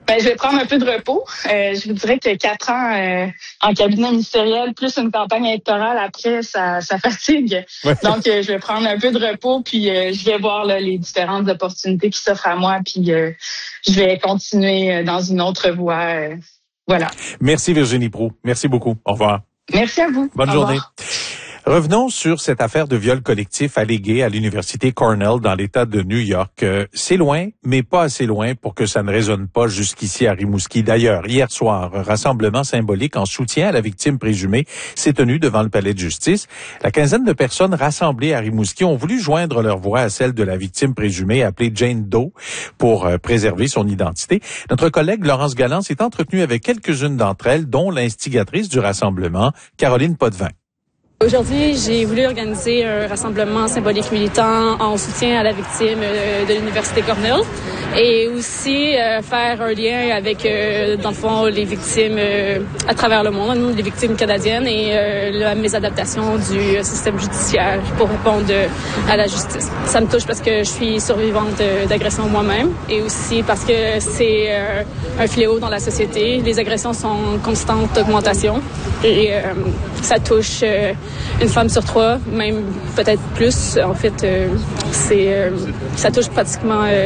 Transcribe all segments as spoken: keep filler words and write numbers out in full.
Ben, je vais prendre un peu de repos. Euh, je vous dirais que quatre ans euh, en cabinet ministériel, plus une campagne électorale après, ça, ça fatigue. Ouais. Donc, euh, je vais prendre un peu de repos, puis euh, je vais voir là, les différentes opportunités qui s'offrent à moi, puis euh, je vais continuer dans une autre voie. Euh, voilà. Merci Virginie Proulx. Merci beaucoup. Au revoir. Merci à vous. Bonne Au journée. revoir. Revenons sur cette affaire de viol collectif allégué à l'université Cornell dans l'État de New York. Euh, c'est loin, mais pas assez loin pour que ça ne résonne pas jusqu'ici à Rimouski. D'ailleurs, hier soir, un rassemblement symbolique en soutien à la victime présumée s'est tenu devant le palais de justice. La quinzaine de personnes rassemblées à Rimouski ont voulu joindre leur voix à celle de la victime présumée appelée Jane Doe pour euh, préserver son identité. Notre collègue Laurence Galland s'est entretenue avec quelques-unes d'entre elles, dont l'instigatrice du rassemblement, Caroline Potvin. Aujourd'hui, j'ai voulu organiser un rassemblement symbolique militant en soutien à la victime de l'Université Cornell et aussi euh, faire un lien avec, euh, dans le fond, les victimes euh, à travers le monde, les victimes canadiennes et euh, la mésadaptation du système judiciaire pour répondre à la justice. Ça me touche parce que je suis survivante d'agression moi-même et aussi parce que c'est euh, un fléau dans la société. Les agressions sont en constante augmentation et euh, ça touche euh, une femme sur trois, même peut-être plus. En fait, euh, c'est euh, ça touche pratiquement euh,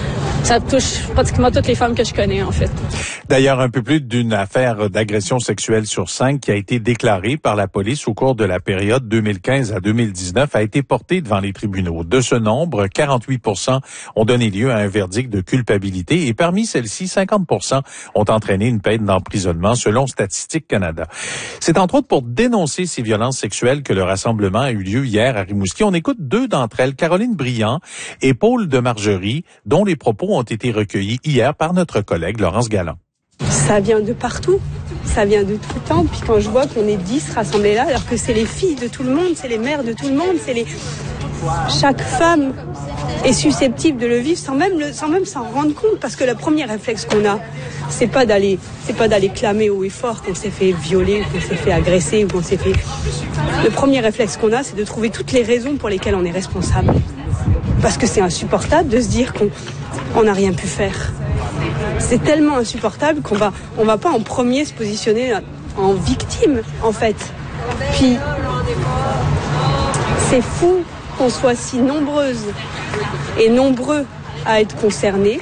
ça touche pratiquement toutes les femmes que je connais, en fait. D'ailleurs, un peu plus d'une affaire d'agression sexuelle sur cinq qui a été déclarée par la police au cours de la période deux mille quinze à deux mille dix-neuf a été portée devant les tribunaux. De ce nombre, quarante-huit pour cent ont donné lieu à un verdict de culpabilité et parmi celles-ci, cinquante pour cent ont entraîné une peine d'emprisonnement selon Statistique Canada. C'est entre autres pour dénoncer ces violences sexuelles que le rassemblement a eu lieu hier à Rimouski. On écoute deux d'entre elles, Caroline Briand et Paul de Margerie, dont les propos ont été recueillis hier par notre collègue Laurence Galland. Ça vient de partout, ça vient de tout le temps. Puis quand je vois qu'on est dix rassemblés là, alors que c'est les filles de tout le monde, c'est les mères de tout le monde, c'est les... Chaque femme est susceptible de le vivre sans même le, sans même s'en rendre compte, parce que le premier réflexe qu'on a, c'est pas d'aller, c'est pas d'aller clamer haut et fort qu'on s'est fait violer, qu'on s'est fait agresser ou qu'on s'est fait. Le premier réflexe qu'on a, c'est de trouver toutes les raisons pour lesquelles on est responsable, parce que c'est insupportable de se dire qu'on on n'a rien pu faire. C'est tellement insupportable qu'on va, on va pas en premier se positionner en victime, en fait. Puis, c'est fou qu'on soit si nombreuses et nombreux à être concernés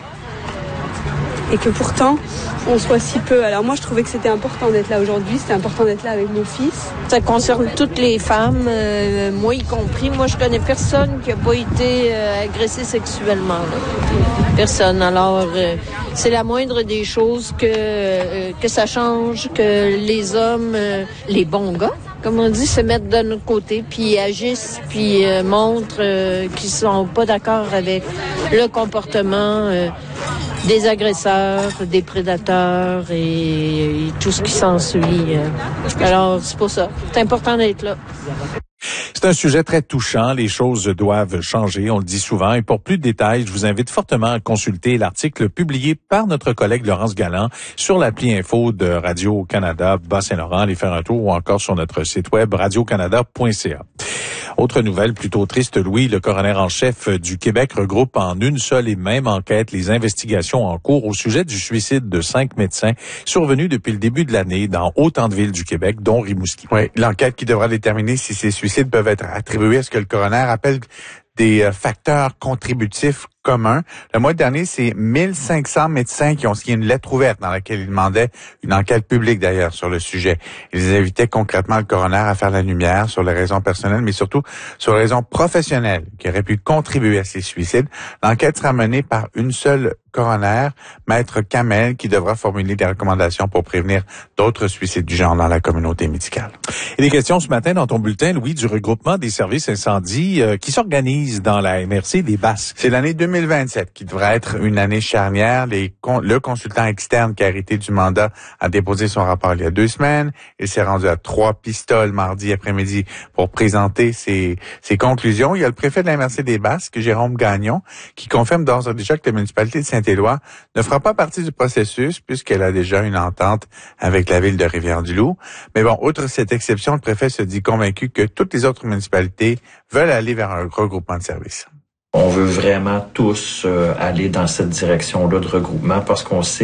et que pourtant, on soit si peu. Alors moi, je trouvais que c'était important d'être là aujourd'hui, c'était important d'être là avec mon fils. Ça concerne toutes les femmes, euh, moi y compris. Moi, je connais personne qui n'a pas été euh, agressée sexuellement. Là. Personne. Alors, euh, c'est la moindre des choses que, euh, que ça change, que les hommes, euh, les bons gars, comme on dit, se mettent de notre côté, puis agissent, puis euh, montrent euh, qu'ils sont pas d'accord avec le comportement euh, des agresseurs, des prédateurs et, et tout ce qui s'ensuit. Alors, c'est pour ça. C'est important d'être là. C'est un sujet très touchant. Les choses doivent changer, on le dit souvent. Et pour plus de détails, je vous invite fortement à consulter l'article publié par notre collègue Laurence Galland sur l'appli info de Radio-Canada Bas-Saint-Laurent. Allez faire un tour ou encore sur notre site web radio canada point c a. Autre nouvelle plutôt triste, Louis, le coroner en chef du Québec regroupe en une seule et même enquête les investigations en cours au sujet du suicide de cinq médecins survenus depuis le début de l'année dans autant de villes du Québec, dont Rimouski. Oui, l'enquête qui devra déterminer si ces suicides peuvent être attribués à ce que le coroner appelle des facteurs contributifs communs. Le mois dernier, c'est mille cinq cents médecins qui ont signé une lettre ouverte dans laquelle ils demandaient une enquête publique d'ailleurs sur le sujet. Ils invitaient concrètement le coroner à faire la lumière sur les raisons personnelles, mais surtout sur les raisons professionnelles qui auraient pu contribuer à ces suicides. L'enquête sera menée par une seule coroner, Maître Kamel, qui devra formuler des recommandations pour prévenir d'autres suicides du genre dans la communauté médicale. Et des questions ce matin dans ton bulletin, Louis, du regroupement des services incendies euh, qui s'organise dans la M R C des Basques. C'est l'année deux mille vingt-sept qui devrait être une année charnière. Les con- le consultant externe qui a arrêté du mandat a déposé son rapport il y a deux semaines. Il s'est rendu à trois pistoles mardi après-midi pour présenter ses, ses conclusions. Il y a le préfet de la M R C des Basques, Jérôme Gagnon, qui confirme d'ores et déjà que la municipalité de Saint-Éloi ne fera pas partie du processus puisqu'elle a déjà une entente avec la ville de Rivière-du-Loup. Mais bon, outre cette exception, le préfet se dit convaincu que toutes les autres municipalités veulent aller vers un regroupement de services. On veut vraiment tous euh, aller dans cette direction-là de regroupement parce qu'on sait